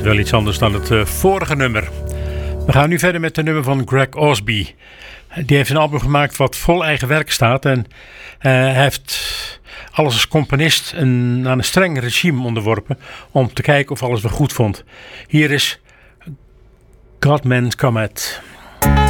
Wel iets anders dan het vorige nummer. We gaan nu verder met een nummer van Greg Osby. Die heeft een album gemaakt wat vol eigen werk staat. En hij heeft alles als componist aan een streng regime onderworpen. Om te kijken of alles wel goed vond. Hier is Godman's Comet.